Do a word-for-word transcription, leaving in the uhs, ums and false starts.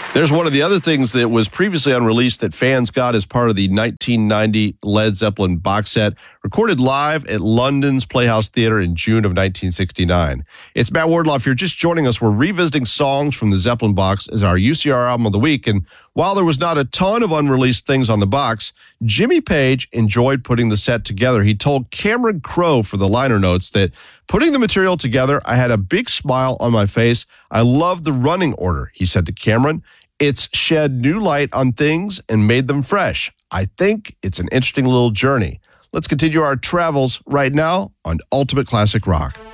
There's one of the other things that was previously unreleased that fans got as part of the nineteen ninety Led Zeppelin box set, recorded live at London's Playhouse Theatre in June of nineteen sixty-nine. It's Matt Wardlaw. If you're just joining us, we're revisiting songs from the Zeppelin box as our U C R album of the week. And while there was not a ton of unreleased things on the box, Jimmy Page enjoyed putting the set together. He told Cameron Crowe for the liner notes that putting the material together, I had a big smile on my face. I loved the running order, he said to Cameron. It's shed new light on things and made them fresh. I think it's an interesting little journey. Let's continue our travels right now on Ultimate Classic Rock.